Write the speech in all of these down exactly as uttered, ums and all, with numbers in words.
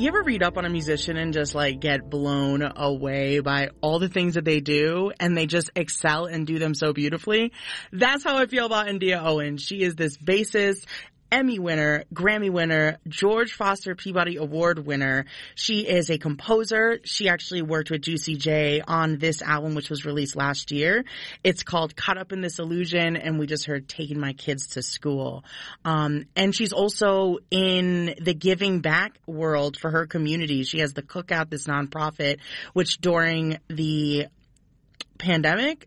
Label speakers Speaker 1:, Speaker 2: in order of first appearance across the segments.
Speaker 1: you ever read up on a musician and just like get blown away by all the things that they do and they just excel and do them so beautifully? That's how I feel about India Owens. She is this bassist, Emmy winner, Grammy winner, George Foster Peabody Award winner. She is a composer. She actually worked with Juicy J on this album, which was released last year. It's called Caught Up in This Illusion, and we just heard Taking My Kids to School. Um, and she's also in the giving back world for her community. She has the Cookout, this nonprofit, which during the pandemic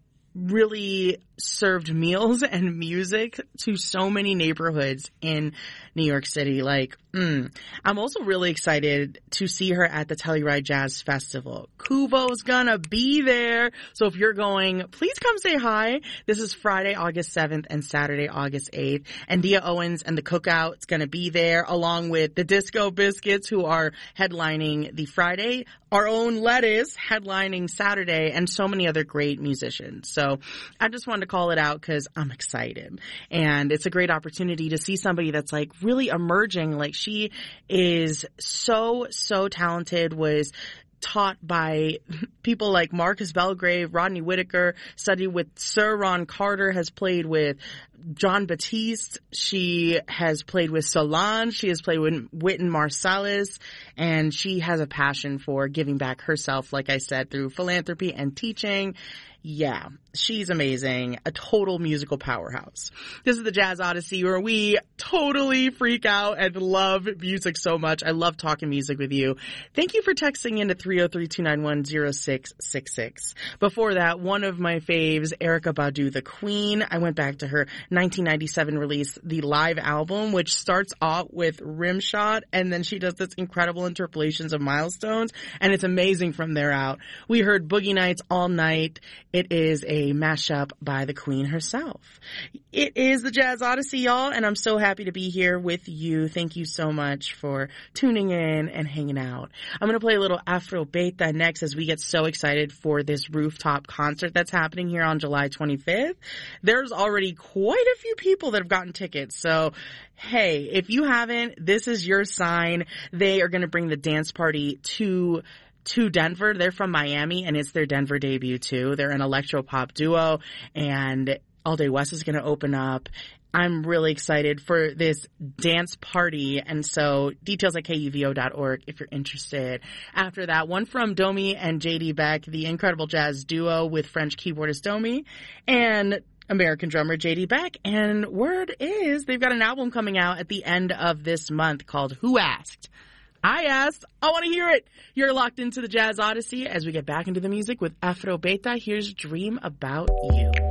Speaker 1: really served meals and music to so many neighborhoods in New York City. Like, mm. I'm also really excited to see her at the Telluride Jazz Festival. Kubo's gonna be there. So if you're going, please come say hi. This is Friday, August seventh and Saturday, August eighth. And Dia Owens and the Cookout's gonna be there along with the Disco Biscuits, who are headlining the Friday, our own Lettuce headlining Saturday, and so many other great musicians. So I just wanted to call it out because I'm excited. And it's a great opportunity to see somebody that's like really emerging. Like, she is so, so talented, was taught by people like Marcus Belgrave, Rodney Whitaker, studied with Sir Ron Carter, has played with John Batiste. She has played with Solange. She has played with Wynton Marsalis, and she has a passion for giving back herself, like I said, through philanthropy and teaching. Yeah, she's amazing. A total musical powerhouse. This is the Jazz Odyssey, where we totally freak out and love music so much. I love talking music with you. Thank you for texting in to three oh three, two nine one, oh six six six. Before that, one of my faves, Erykah Badu, the Queen. I went back to her nineteen ninety-seven release, the live album, which starts off with Rimshot, and then she does this incredible interpolations of Milestones, and it's amazing from there out. We heard Boogie Nights All Night. It is a mashup by the Queen herself. It is the Jazz Odyssey, y'all, and I'm so happy to be here with you. Thank you so much for tuning in and hanging out. I'm going to play a little Afro Beta next as we get so excited for this rooftop concert that's happening here on July twenty-fifth. There's already quite a few people that have gotten tickets, so hey, if you haven't, this is your sign. They are going to bring the dance party to to Denver. They're from Miami, and it's their Denver debut too. They're an electro pop duo, and All Day West is going to open up. I'm really excited for this dance party, and so details at K U V O dot org if you're interested. After that, one from Domi and J D Beck, the incredible jazz duo with French keyboardist Domi and American drummer J D Beck. And word is they've got an album coming out at the end of this month called Who Asked? I asked. I want to hear it. You're locked into the Jazz Odyssey as we get back into the music with Afro Beta. Here's Dream About You.